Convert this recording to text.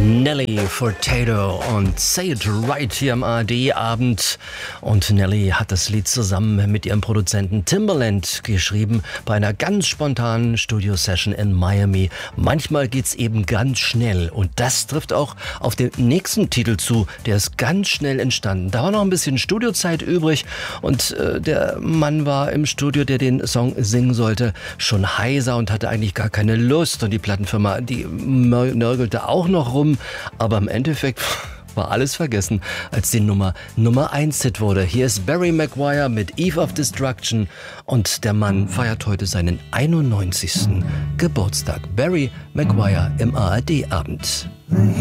Nelly Furtado und Say It Right hier am ARD-Abend. Und Nelly hat das Lied zusammen mit ihrem Produzenten Timbaland geschrieben bei einer ganz spontanen Studio-Session in Miami. Manchmal geht's eben ganz schnell und das trifft auch auf den nächsten Titel zu. Der ist ganz schnell entstanden. Da war noch ein bisschen Studiozeit übrig und der Mann war im Studio, der den Song singen sollte, schon heiser und hatte eigentlich gar keine Lust. Und die Plattenfirma, die nörgelte auch noch rum. Aber im Endeffekt war alles vergessen, als die Nummer 1 Hit wurde. Hier ist Barry McGuire mit Eve of Destruction und der Mann feiert heute seinen 91. Geburtstag. Barry McGuire im ARD-Abend.